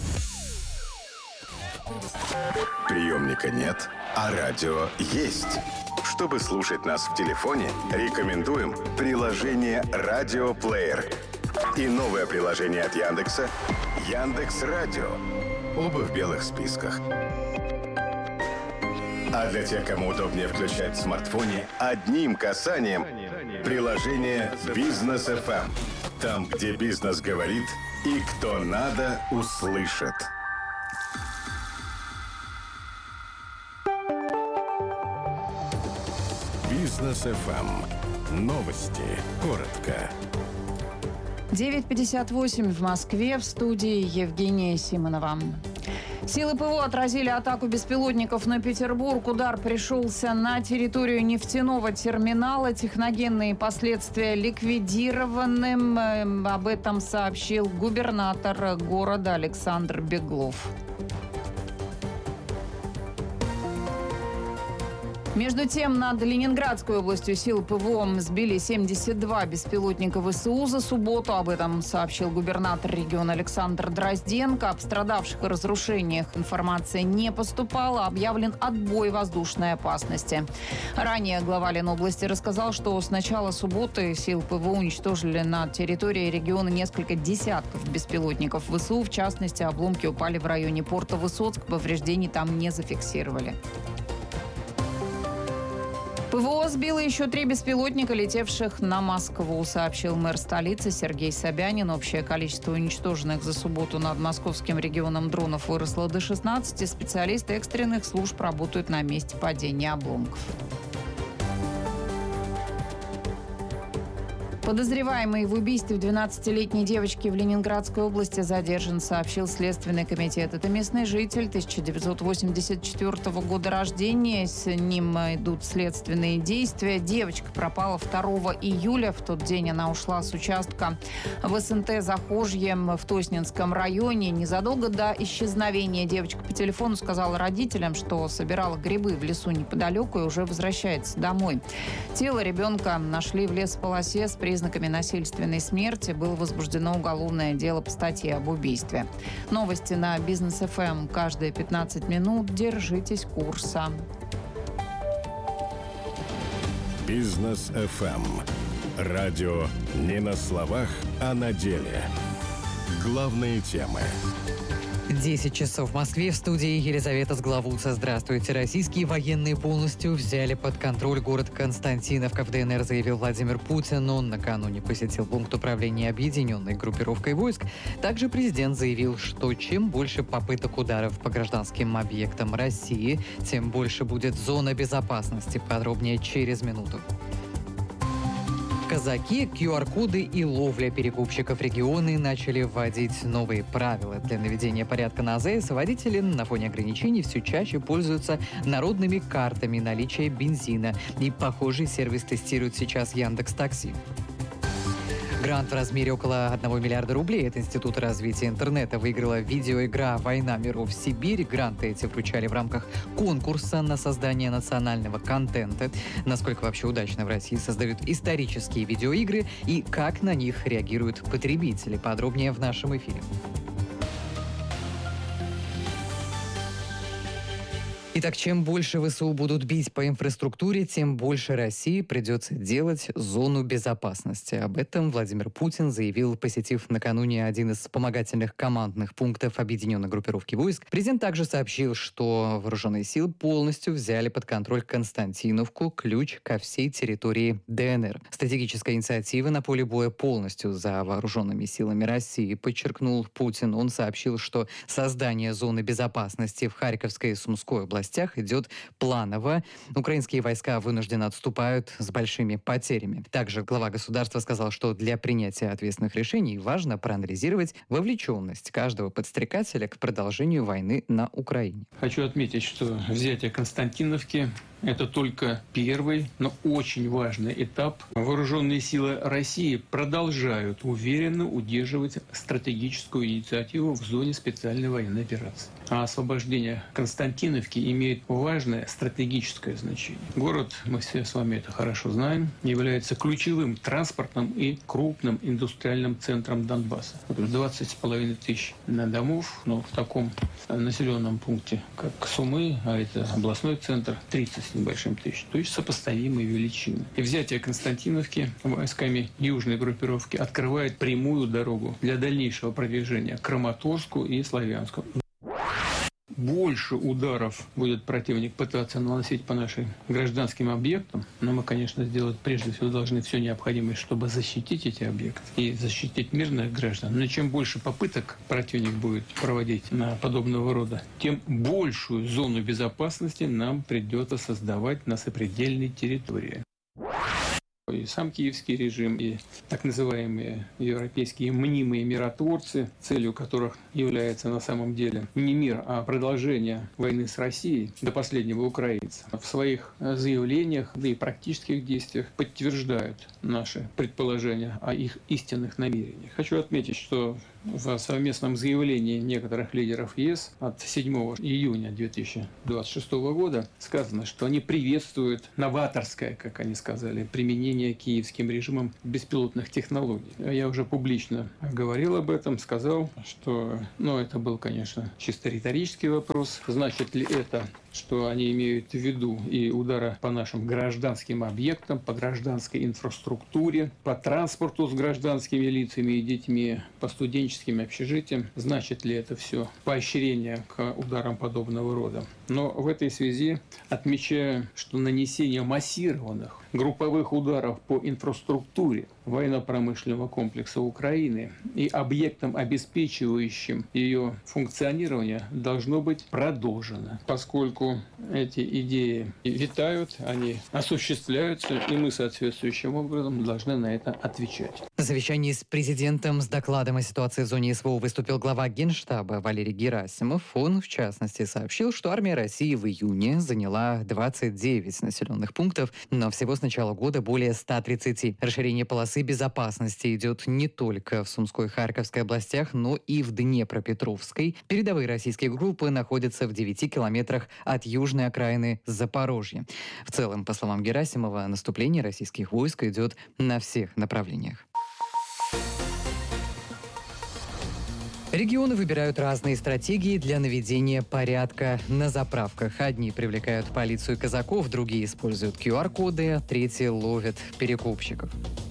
Приемника нет, а радио есть. Чтобы слушать нас в телефоне, рекомендуем приложение «Радиоплеер» и новое приложение от Яндекса «Яндекс.Радио». оба в белых списках. А для тех, кому удобнее включать в смартфоне, одним касанием приложение «Бизнес эф эм». Там, где бизнес говорит и кто надо, услышит. Бизнес эф эм. Новости. Коротко. девять пятьдесят восемь в Москве, в студии Евгения Симонова. Силы ПВО отразили атаку беспилотников на Петербург. Удар пришелся на территорию нефтяного терминала. Техногенные последствия ликвидированы. Об этом сообщил губернатор города Александр Беглов. Между тем, над Ленинградской областью силы ПВО сбили семьдесят два беспилотника ВСУ за субботу. Об этом сообщил губернатор региона Александр Дрозденко. О пострадавших и разрушениях информация не поступала. Объявлен отбой воздушной опасности. Ранее глава Ленобласти рассказал, что с начала субботы силы ПВО уничтожили на территории региона несколько десятков беспилотников ВСУ. В частности, обломки упали в районе порта Высоцк. Повреждений там не зафиксировали. ПВО сбило еще три беспилотника, летевших на Москву, сообщил мэр столицы Сергей Собянин. Общее количество уничтоженных за субботу над московским регионом дронов выросло до шестнадцати. Специалисты экстренных служб работают на месте падения обломков. Подозреваемый в убийстве двенадцатилетней девочки в Ленинградской области задержан, сообщил Следственный комитет. Это местный житель тысяча девятьсот восемьдесят четвёртого года рождения. С ним идут следственные действия. Девочка пропала второго июля. В тот день она ушла с участка в СНТ Захожье в Тоснинском районе. Незадолго до исчезновения девочка по телефону сказала родителям, что собирала грибы в лесу неподалеку и уже возвращается домой. Тело ребенка нашли в лесополосе с признаками признаками насильственной смерти. Было возбуждено уголовное дело по статье об убийстве. Новости на Бизнес эф эм каждые пятнадцать минут. Держитесь курса. Бизнес эф эм. Радио не на словах, а на деле. Главные темы. десять часов в Москве, в студии Елизавета Сглавуца. Здравствуйте. Российские военные полностью взяли под контроль город Константиновка в ДНР, заявил Владимир Путин. Он накануне посетил пункт управления объединенной группировкой войск. Также президент заявил, что чем больше попыток ударов по гражданским объектам России, тем больше будет зона безопасности. Подробнее через минуту. Казаки, ку ар-коды и ловля перекупщиков. Регионы начали вводить новые правила для наведения порядка на АЗС. Водители на фоне ограничений все чаще пользуются народными картами наличия бензина. И похожий сервис тестирует сейчас Яндекс.Такси. Грант в размере около одного миллиарда рублей от Института развития интернета выиграла видеоигра «Война миров. Сибирь». Гранты эти вручали в рамках конкурса на создание национального контента. Насколько вообще удачно в России создают исторические видеоигры и как на них реагируют потребители. Подробнее в нашем эфире. Итак, чем больше ВСУ будут бить по инфраструктуре, тем больше России придется делать зону безопасности. Об этом Владимир Путин заявил, посетив накануне один из вспомогательных командных пунктов объединенной группировки войск. Президент также сообщил, что вооруженные силы полностью взяли под контроль Константиновку, ключ ко всей территории ДНР. Стратегическая инициатива на поле боя полностью за вооруженными силами России, подчеркнул Путин. Он сообщил, что создание зоны безопасности в Харьковской и Сумской области идет планово. Украинские войска вынуждены отступают с большими потерями. Также глава государства сказал, что для принятия ответственных решений важно проанализировать вовлеченность каждого подстрекателя к продолжению войны на Украине. Хочу отметить, что взятие Константиновки – это только первый, но очень важный этап. Вооруженные силы России продолжают уверенно удерживать стратегическую инициативу в зоне специальной военной операции. А освобождение Константиновки имеет важное стратегическое значение. Город, мы все с вами это хорошо знаем, является ключевым транспортным и крупным индустриальным центром Донбасса. двадцать с половиной тысяч домов, но в таком населенном пункте, как Сумы, а это областной центр, тридцать с небольшим тысяч, то есть сопоставимые величины. И взятие Константиновки войсками южной группировки открывает прямую дорогу для дальнейшего продвижения к Краматорску и Славянску. больше ударов будет противник пытаться наносить по нашим гражданским объектам, но мы, конечно, сделать прежде всего должны все необходимое, чтобы защитить эти объекты и защитить мирных граждан. Но чем больше попыток противник будет проводить на подобного рода, тем большую зону безопасности нам придется создавать на сопредельной территории. И сам киевский режим, и так называемые европейские мнимые миротворцы, целью которых является на самом деле не мир, а продолжение войны с Россией до последнего украинца, в своих заявлениях, да и практических действиях подтверждают наши предположения о их истинных намерениях. Хочу отметить, что в совместном заявлении некоторых лидеров ЕС от седьмого июня две тысячи двадцать шестого года сказано, что они приветствуют новаторское, как они сказали, применение киевским режимом беспилотных технологий. Я уже публично говорил об этом, сказал, что, ну, это был, конечно, чисто риторический вопрос. Значит ли это, что они имеют в виду и удары по нашим гражданским объектам, по гражданской инфраструктуре, по транспорту с гражданскими лицами и детьми, по студенческим общежитиям? Значит ли это все поощрение к ударам подобного рода? Но в этой связи отмечаю, что нанесение массированных групповых ударов по инфраструктуре военно-промышленного комплекса Украины и объектам, обеспечивающим ее функционирование, должно быть продолжено, поскольку эти идеи витают, они осуществляются, и мы соответствующим образом должны на это отвечать. На совещании с президентом с докладом о ситуации в зоне СВО выступил глава Генштаба Валерий Герасимов. Он, в частности, сообщил, что армия России в июне заняла двадцать девять населенных пунктов, но всего с начала года более ста тридцати. Расширение полосы безопасности идет не только в Сумской и Харьковской областях, но и в Днепропетровской. Передовые российские группы находятся в девяти километрах от южной окраины Запорожья. В целом, по словам Герасимова, наступление российских войск идет на всех направлениях. Регионы выбирают разные стратегии для наведения порядка на заправках. Одни привлекают полицию и казаков, другие используют ку ар коды, третьи ловят перекупщиков.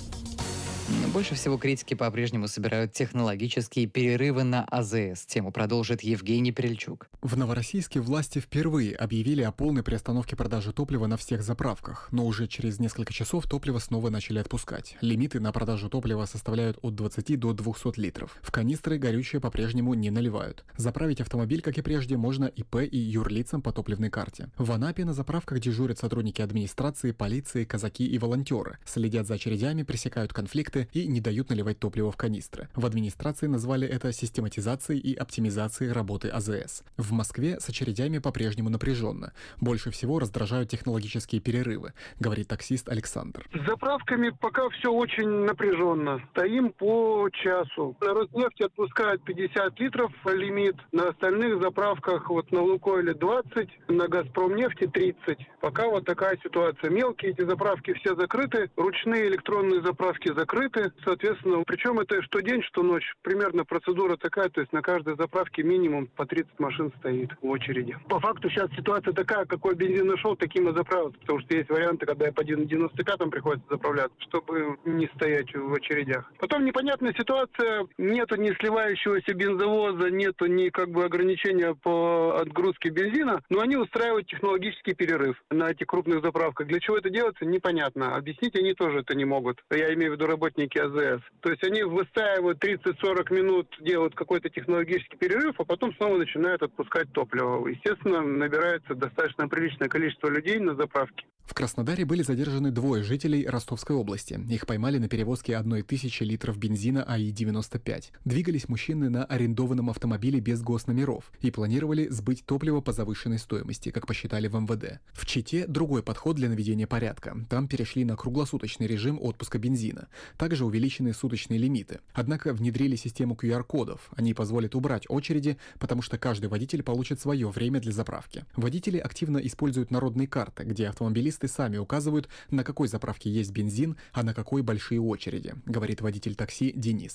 Но больше всего критики по-прежнему собирают технологические перерывы на а зэ эс. Тему продолжит Евгений Перельчук. В Новороссийске власти впервые объявили о полной приостановке продажи топлива на всех заправках, но уже через несколько часов топливо снова начали отпускать. Лимиты на продажу топлива составляют от двадцати до двухсот литров. В канистры горючее по-прежнему не наливают. Заправить автомобиль, как и прежде, можно и пэ и юрлицам по топливной карте. В Анапе на заправках дежурят сотрудники администрации, полиции, казаки и волонтеры. Следят за очередями, пресекают конфликты и не дают наливать топливо в канистры. В администрации назвали это систематизацией и оптимизацией работы а зэ эс. В Москве с очередями по-прежнему напряженно. Больше всего раздражают технологические перерывы, говорит таксист Александр. С заправками пока все очень напряженно. Стоим по часу. На Роснефти отпускают пятьдесят литров лимит. На остальных заправках, вот на Лукойле двадцать, на Газпромнефти тридцать. Пока вот такая ситуация. Мелкие эти заправки все закрыты. Ручные электронные заправки закрыты. Соответственно, причем это что день, что ночь. Примерно процедура такая, то есть на каждой заправке минимум по тридцать машин стоит в очереди. По факту сейчас ситуация такая, какой бензин нашел, таким и заправиться, потому что есть варианты, когда по девяносто пятым приходится заправляться, чтобы не стоять в очередях. Потом непонятная ситуация, нету ни сливающегося бензовоза, нету ни как бы ограничения по отгрузке бензина, но они устраивают технологический перерыв на этих крупных заправках. Для чего это делается, непонятно. Объяснить они тоже это не могут. Я имею в виду работников а зэ эс. То есть они выстаивают тридцать-сорок минут, делают какой-то технологический перерыв, а потом снова начинают отпускать топливо. Естественно, набирается достаточно приличное количество людей на заправке. В Краснодаре были задержаны двое жителей Ростовской области. Их поймали на перевозке одной тысячи литров бензина а и девяносто пять. Двигались мужчины на арендованном автомобиле без госномеров и планировали сбыть топливо по завышенной стоимости, как посчитали в эм вэ дэ. В Чите другой подход для наведения порядка. Там перешли на круглосуточный режим отпуска бензина. Также увеличены суточные лимиты. Однако внедрили систему ку ар кодов. Они позволят убрать очереди, потому что каждый водитель получит свое время для заправки. Водители активно используют народные карты, где автомобилисты сами указывают, на какой заправке есть бензин, а на какой большие очереди, говорит водитель такси Денис.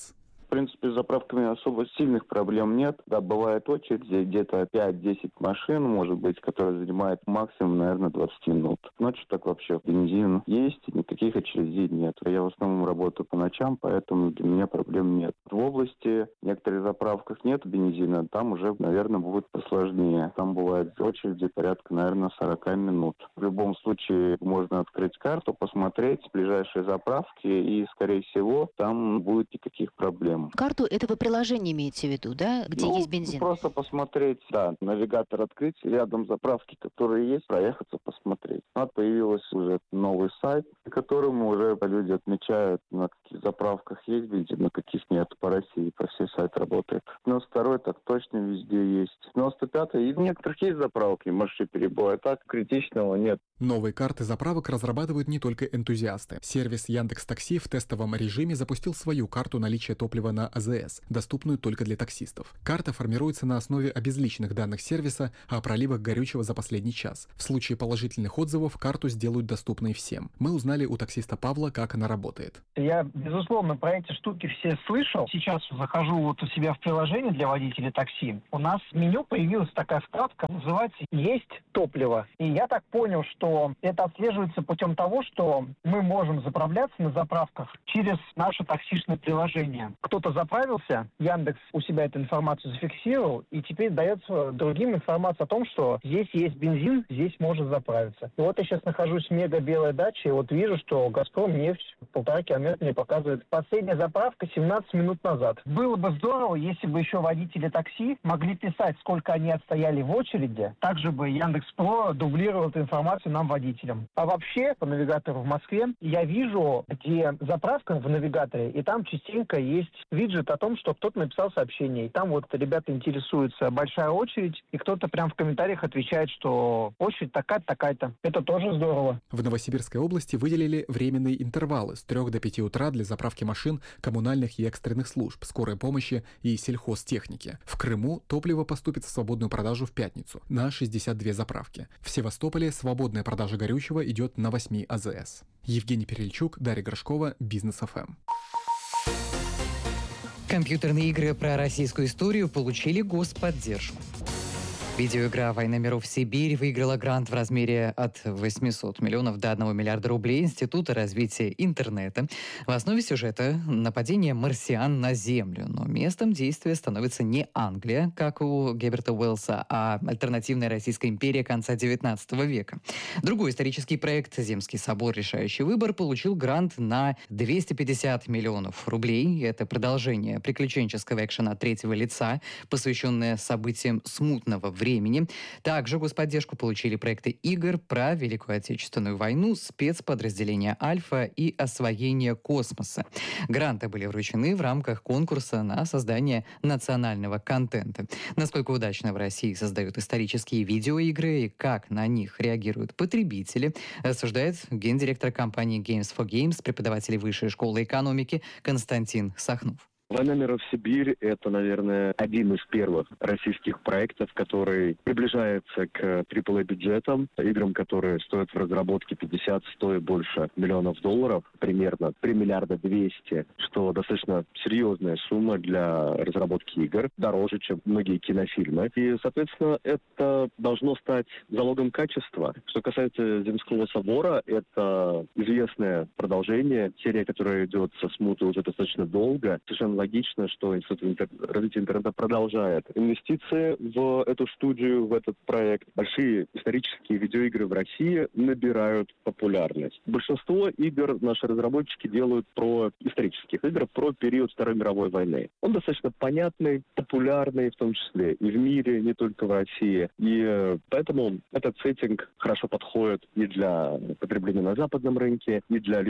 В принципе, с заправками особо сильных проблем нет. Да, бывает очередь, где-то пять-десять машин, может быть, которые занимают максимум, наверное, двадцать минут. Ночью так вообще бензин есть, никаких очередей нет. Я в основном работаю по ночам, поэтому для меня проблем нет. В области в некоторых заправках нет бензина, там уже, наверное, будет посложнее. Там бывает очереди порядка, наверное, сорок минут. В любом случае можно открыть карту, посмотреть ближайшие заправки, и, скорее всего, там не будет никаких проблем. Карту этого приложения имеете в виду, да, где ну, есть бензин? Просто посмотреть, да, навигатор открыть, рядом заправки, которые есть, проехаться, посмотреть. А появился уже новый сайт, на котором уже люди отмечают, на каких заправках есть бензин, на каких нет. По России, по всей сайт работает. девяносто второй так точно везде есть. девяносто пятый и в некоторых есть заправки, маршрут перебоя, так критичного нет. Новые карты заправок разрабатывают не только энтузиасты. Сервис Яндекс.Такси в тестовом режиме запустил свою карту наличия топлива на АЗС, доступную только для таксистов. Карта формируется на основе обезличенных данных сервиса о проливах горючего за последний час. В случае положительных отзывов карту сделают доступной всем. Мы узнали у таксиста Павла, как она работает. Я, безусловно, про эти штуки все слышал. Сейчас захожу вот у себя в приложение для водителей такси. У нас в меню появилась такая вкладка, называется «Есть топливо». И я так понял, что это отслеживается путем того, что мы можем заправляться на заправках через наше таксишное приложение. Кто-то заправился, Яндекс у себя эту информацию зафиксировал, и теперь дается другим информация о том, что здесь есть бензин, здесь можно заправиться. И вот я сейчас нахожусь в мега-белой даче, и вот вижу, что «Газпром» нефть полтора километра мне показывает. Последняя заправка семнадцать минут назад. Было бы здорово, если бы еще водители такси могли писать, сколько они отстояли в очереди. Также бы Яндекс.Про дублировал эту информацию нам, водителям. А вообще, по навигатору в Москве, я вижу, где заправка в навигаторе, и там частенько есть виджет о том, что кто-то написал сообщение. И там вот ребята интересуются, большая очередь, и кто-то прям в комментариях отвечает, что очередь такая-то, такая-то. Это тоже здорово. В Новосибирской области выделили временные интервалы с трёх до пяти утра для заправки машин коммунальных и экстренных служб, скорой помощи и сельхозтехники. В Крыму топливо поступит в свободную продажу в пятницу на шестьдесят две заправки. В Севастополе свободная продажа горючего идет на восемь АЗС. Евгений Перельчук, Дарья Горшкова, Бизнес эф эм. Компьютерные игры про российскую историю получили господдержку. Видеоигра «Война миров. Сибирь» выиграла грант в размере от восьмисот миллионов до одного миллиарда рублей Института развития интернета. В основе сюжета нападение марсиан на Землю, но местом действия становится не Англия, как у Герберта Уэллса, а альтернативная Российская империя конца девятнадцатого века. Другой исторический проект «Земский собор. Решающий выбор» получил грант на двести пятьдесят миллионов рублей. Это продолжение приключенческого экшена от третьего лица, посвященное событиям смутного времени. Времени. Также господдержку получили проекты игр про Великую Отечественную войну, спецподразделения «Альфа» и освоение космоса. Гранты были вручены в рамках конкурса на создание национального контента. Насколько удачно в России создают исторические видеоигры и как на них реагируют потребители, осуждает гендиректор компании Games for Games, преподаватель Высшей школы экономики Константин Сахнов. «Война миров. Сибирь» — это, наверное, один из первых российских проектов, который приближается к трипл эй бюджетам, играм, которые стоят в разработке пятьдесят-сто и больше миллионов долларов, примерно три миллиарда двести, что достаточно серьезная сумма для разработки игр, дороже, чем многие кинофильмы. И, соответственно, это должно стать залогом качества. Что касается «Земского собора», это известное продолжение, серия, которая идет со смуты уже достаточно долго. Совершенно логично, что Институт интер... развития интернета продолжает инвестиции в эту студию, в этот проект. Большие исторические видеоигры в России набирают популярность. Большинство игр наши разработчики делают про исторических игр, про период Второй мировой войны. Он достаточно понятный, популярный в том числе и в мире, не только в России. И поэтому этот сеттинг хорошо подходит и для потребления на западном рынке, и для